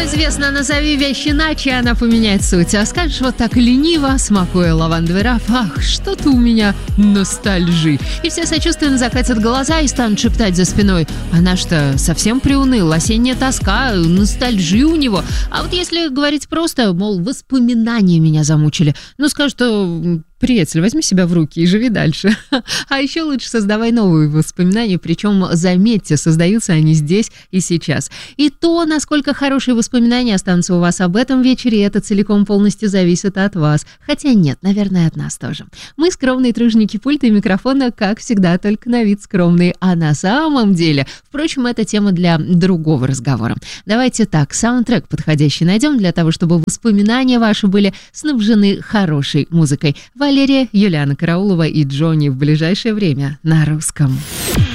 Известно, назови вещь иначе, она поменяет суть. А скажешь вот так лениво, смакуя лавандовый раф: ах, что-то у меня ностальжи. И все сочувственно закатят глаза и станут шептать за спиной: она что, совсем приуныл, осенняя тоска, ностальжи у него. А вот если говорить просто, мол, воспоминания меня замучили, ну скажут, что... Приятель, возьми себя в руки и живи дальше. А еще лучше создавай новые воспоминания, причем, заметьте, создаются они здесь и сейчас. И то, насколько хорошие воспоминания останутся у вас об этом вечере, это целиком полностью зависит от вас. Хотя нет, наверное, от нас тоже. Мы скромные труженики пульта и микрофона, как всегда, только на вид скромные. А на самом деле, впрочем, это тема для другого разговора. Давайте так, саундтрек подходящий найдем для того, чтобы воспоминания ваши были снабжены хорошей музыкой. Валерия, Юлиана Караулова и Джонни в ближайшее время на русском.